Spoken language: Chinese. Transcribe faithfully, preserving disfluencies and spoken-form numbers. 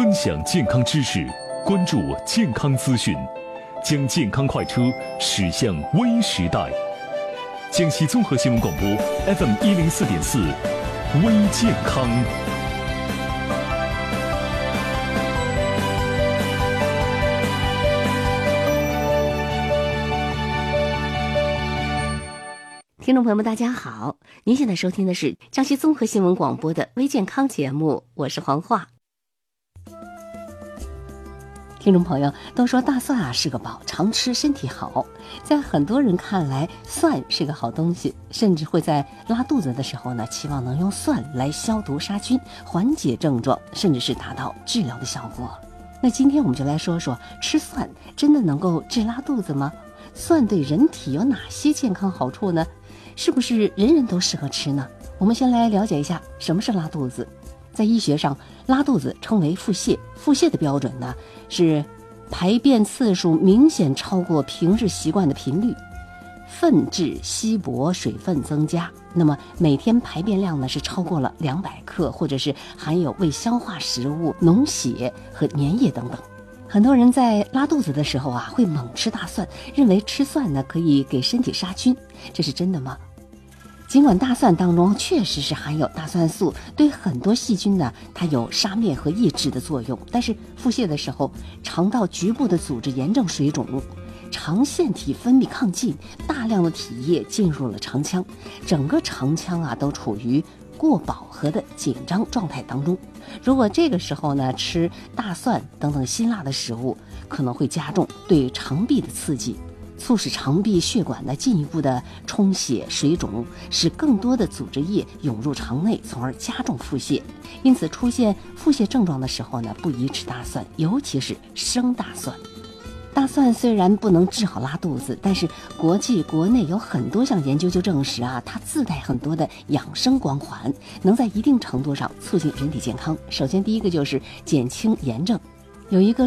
分享健康知识，关注健康资讯，将健康快车驶向微时代。江西综合新闻广播 F M 一零四点四，微健康。 听众朋友们，大家好，您现在收听的是江西综合新闻广播的微健康节目，我是黄华。听众朋友都说大蒜啊是个宝，常吃身体好。在很多人看来，蒜是个好东西，甚至会在拉肚子的时候呢，期望能用蒜来消毒杀菌，缓解症状，甚至是达到治疗的效果。那今天我们就来说说，吃蒜真的能够治拉肚子吗？蒜对人体有哪些健康好处呢？是不是人人都适合吃呢？我们先来了解一下什么是拉肚子。在医学上，拉肚子称为腹泻。腹泻的标准呢是排便次数明显超过平日习惯的频率，粪质稀薄，水分增加。那么每天排便量呢是超过了两百克，或者是含有未消化食物、脓血和粘液等等。很多人在拉肚子的时候啊，会猛吃大蒜，认为吃蒜呢可以给身体杀菌，这是真的吗？尽管大蒜当中确实是含有大蒜素，对很多细菌呢，它有杀灭和抑制的作用，但是腹泻的时候，肠道局部的组织炎症水肿，肠腺体分泌亢进，大量的体液进入了肠腔，整个肠腔啊都处于过饱和的紧张状态当中。如果这个时候呢吃大蒜等等辛辣的食物，可能会加重对肠壁的刺激，促使肠壁血管呢进一步的充血水肿，使更多的组织液涌入肠内，从而加重腹泻。因此出现腹泻症状的时候呢，不宜吃大蒜，尤其是生大蒜。大蒜虽然不能治好拉肚子，但是国际国内有很多项研究就证实啊，它自带很多的养生光环，能在一定程度上促进人体健康。首先第一个就是减轻炎症。有一个